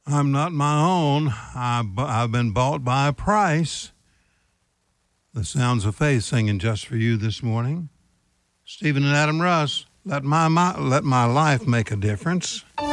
I'm not my own. I've been bought by a price. The Sounds of Faith singing just for you this morning. Stephen and Adam Russ, let my life make a difference.